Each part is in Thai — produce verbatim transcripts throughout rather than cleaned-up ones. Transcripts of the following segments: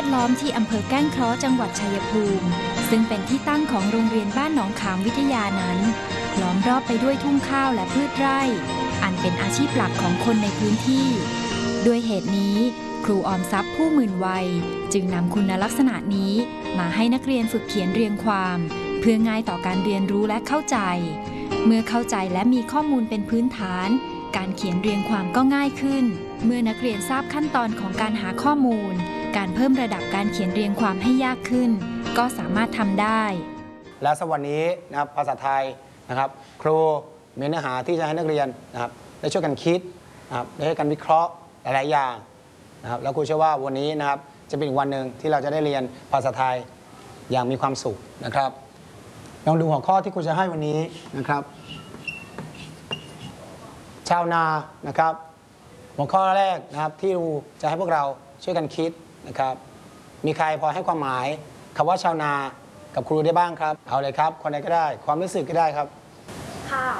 ล้อมที่อำเภอแก้งเคราะห์จังหวัดชัยภูมิซึ่งเป็นที่ตั้งของโรงเรียนบ้านหนองขามวิทยานั้นล้อมรอบไปด้วยทุ่งข้าวและพืชไร่อันเป็นอาชีพหลักของคนในพื้นที่ด้วยเหตุนี้ครูออมทรัพย์ผู้หมื่นวัยจึงนำคุณลักษณะนี้มาให้นักเรียนฝึกเขียนเรียงความเพื่อง่ายต่อการเรียนรู้และเข้าใจเมื่อเข้าใจและมีข้อมูลเป็นพื้นฐานการเขียนเรียงความก็ง่ายขึ้นเมื่อนักเรียนทราบขั้นตอนของการหาข้อมูลการเพิ่มระดับการเขียนเรียงความให้ยากขึ้นก็สามารถทำได้และสวันนี้นะครับภาษาไทยนะครับครูมีเนื้อหาที่จะให้นักเรียนนะครับได้ช่วยกันคิดนะครับได้ช่วยกันวิเคราะห์หลายๆอย่างนะครับแล้วครูเชื่อว่าวันนี้นะครับจะเป็นอีกวันหนึ่งที่เราจะได้เรียนภาษาไทยอย่างมีความสุขนะครับลองดูหัวข้อที่ครูจะให้วันนี้นะครับชาวนานะครับหัวข้อแรกนะครับที่ครูจะให้พวกเราช่วยกันคิดนะครับมีใครพอให้ความหมายคำว่าชาวนากับครูได้บ้างครับเอาเลยครับคนใดก็ได้ความรู้สึกก็ได้ครับค่ะ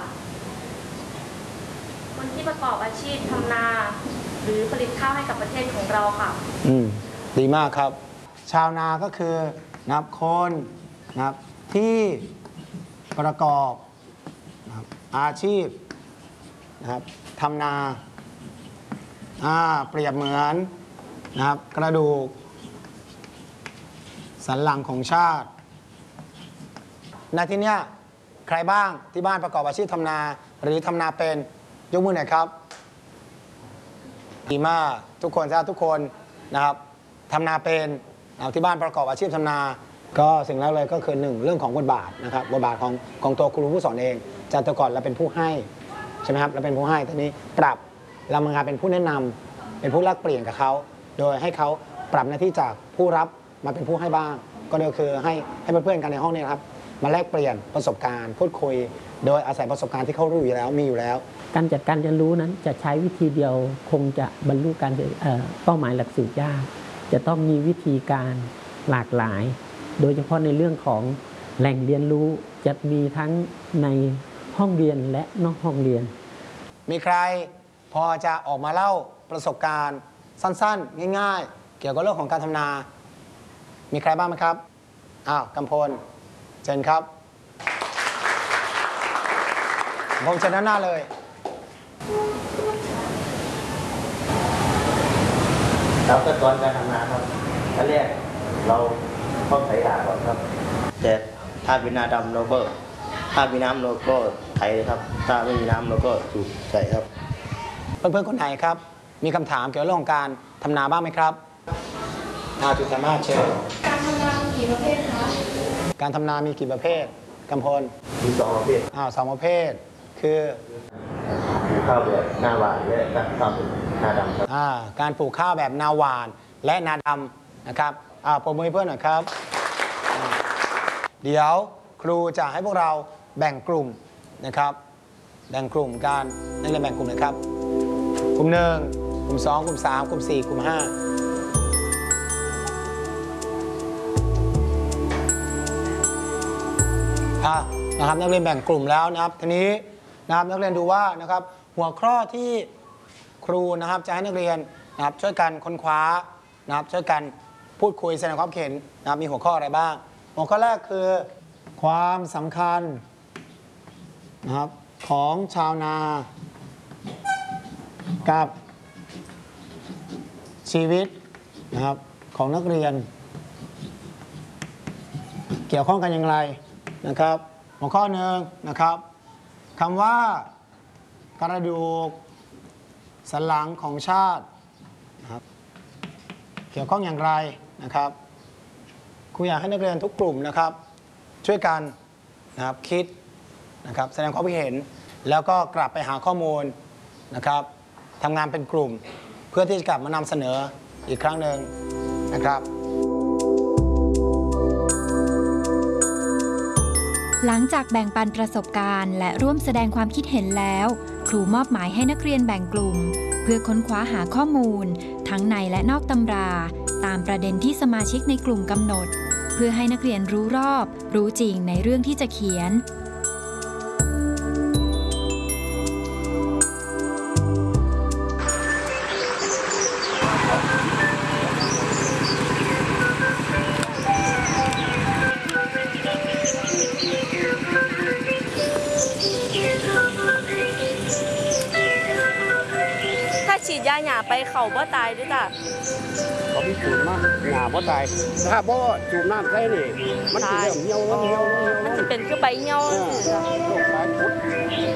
คนที่ประกอบอาชีพทำนาหรือผลิตข้าวให้กับประเทศของเราค่ะอืมดีมากครับชาวนาก็คือนะครับคนนะครับที่ประกอบนะครับอาชีพนะครับทำนาอ่าเปรียบเหมือนนะครับกระดูกสันหลังของชาติในที่นี้ใครบ้างที่บ้านประกอบอาชีพทำนาหรือทำนาเป็นยกมือหน่อยครับดีมากทุกคนจ้าทุกคนนะครับทำนาเป็นที่บ้านประกอบอาชีพทำนาก็สิ่งแรกเลยก็คือหนึ่งเรื่องของบทบาทนะครับบทบาทของของตัวครูผู้สอนเองจากแต่ก่อนเราเป็นผู้ให้ใช่ไหมครับเราเป็นผู้ให้ตอนนี้ปรับเรามางานเป็นผู้แนะนำเป็นผู้แลกเปลี่ยนกับเขาโดยให้เขาปรับหน้าที่จากผู้รับมาเป็นผู้ให้บ้างก็คือให้ให้เพื่อนๆกันในห้องนี้ครับมาแลกเปลี่ยนประสบการณ์พูดคุยโดยอาศัยประสบการณ์ที่เขารู้อยู่แล้วมีอยู่แล้วการจัดการเรียนรู้นั้นจะใช้วิธีเดียวคงจะบรรลุการเป้าหมายหลักสูตรยากจะต้องมีวิธีการหลากหลายโดยเฉพาะในเรื่องของแหล่งเรียนรู้จะมีทั้งในห้องเรียนและนอกห้องเรียนมีใครพอจะออกมาเล่าประสบการณ์สั้นๆง่ายๆเกี่ยวกับเรื่องของการทำนามีใครบ้างไหมครับอ้าวกำพลเชิญครับผมเชิญด้านหน้าเลยครับขั้นตอนการทำนาครับขั้นแรกเราต้องไถนาก่อนครับแต่ถ้ามีนาดำเราก็ถ้ามีน้ำเราก็ไถเลยครับถ้าไม่มีน้ำเราก็สูบใส่ครับเพื่อนๆคนไหนครับมีคำถามเกี่ยวกับเรื่องของการทำนาบ้างไหมครับอาจุดสามารถเชิญการทำนามีกี่ประเภทคะการทำนามีกี่ประเภทกำพลมีสองประเภทอ้าวสองประเภทคือปลูกข้าวแบบนาหวานและการข้าวแบบนาดำครับอ่าการปลูกข้าวแบบนาหวานและนาดำนะครับอ่าปรบมือให้เพื่อนหน่อยครับเดี๋ยวครูจะให้พวกเราแบ่งกลุ่มนะครับแบ่งกลุ่มการนักเรียนแบ่งกลุ่มนะครับกลุ่มหนึ่งกลุ่มสองกลุ่มสามกลุ่มสี่กลุ่มห้าอ่ะนะครับนักเรียนแบ่งกลุ่มแล้วนะครับทีนี้นะครับนักเรียนดูว่านะครับหัวข้อที่ครูนะครับจะให้นักเรียนนะครับช่วยกันค้นคว้านะครับช่วยกันพูดคุยแสดงความเห็นนะครับมีหัวข้ออะไรบ้างหัวข้อแรกคือความสำคัญนะครับของชาวนากับชีวิตนะครับของนักเรียนเกี่ยวข้องกันอย่างไรนะครับหัวข้อหนึ่งนะครับคำว่ากระดูกสันหลังของชาตินะครับเกี่ยวข้องอย่างไรนะครับครูอยากให้นักเรียนทุกกลุ่มนะครับช่วยกันนะครับคิดนะครับแสดงความคิดเห็นแล้วก็กลับไปหาข้อมูลนะครับทำงานเป็นกลุ่มเพื่อที่จะกลับมานำเสนออีกครั้งหนึ่งนะครับหลังจากแบ่งปันประสบการณ์และร่วมแสดงความคิดเห็นแล้วครูมอบหมายให้นักเรียนแบ่งกลุ่มเพื่อค้นคว้าหาข้อมูลทั้งในและนอกตำราตามประเด็นที่สมาชิกในกลุ่มกำหนดเพื่อให้นักเรียนรู้รอบรู้จริงในเรื่องที่จะเขียนฉีดยาหยาไปเขาบ่ตายด้วยจ้ะเขาพิสูจน์มาหญ้าบ่ตายถ้าบ่สูบน้ำใส่นี่มันสิเริ่มเหี่ยวลงเหี่ยวลงเหี่ยวลมันงจะเป็นคือใบเหี่ยวเออจ้ะโรคปลายพุด